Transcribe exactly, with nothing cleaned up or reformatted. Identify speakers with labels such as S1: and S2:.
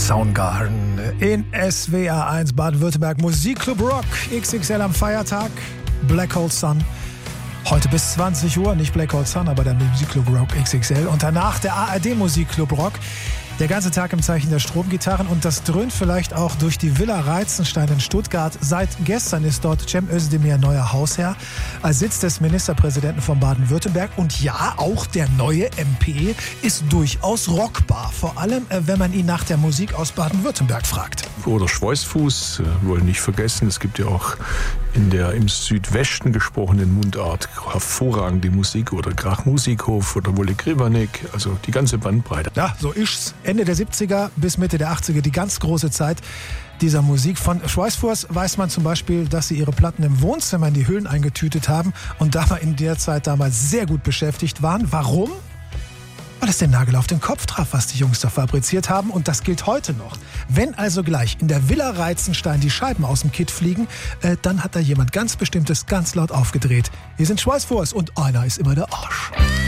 S1: Soundgarden in S W R eins Baden-Württemberg. Musikclub Rock X X L am Feiertag. Black Hole Sun. Heute bis zwanzig Uhr, nicht Black Hole Sun, aber der Musikclub Rock X X L. Und danach der A R D Musikclub Rock. Der ganze Tag im Zeichen der Stromgitarren und das dröhnt vielleicht auch durch die Villa Reitzenstein in Stuttgart. Seit gestern ist dort Cem Özdemir neuer Hausherr als Sitz des Ministerpräsidenten von Baden-Württemberg. Und ja, auch der neue M P ist durchaus rockbar. Vor allem, wenn man ihn nach der Musik aus Baden-Württemberg fragt.
S2: Oder Schweißfuß, wollen nicht vergessen, es gibt ja auch in der im Südwesten gesprochenen Mundart hervorragende Musik oder Krach-Musikhof oder Wolle Krivanek, also die ganze Bandbreite.
S1: Ja, so ist's. Ende der siebziger bis Mitte der achtziger, die ganz große Zeit dieser Musik. Von Schweißfuß weiß man zum Beispiel, dass sie ihre Platten im Wohnzimmer in die Hüllen eingetütet haben und dabei in der Zeit damals sehr gut beschäftigt waren. Warum? Weil es den Nagel auf den Kopf traf, was die Jungs da fabriziert haben. Und das gilt heute noch. Wenn also gleich in der Villa Reitzenstein die Scheiben aus dem Kit fliegen, äh, dann hat da jemand ganz Bestimmtes ganz laut aufgedreht. Hier sind Schweißfuß und einer ist immer der Arsch.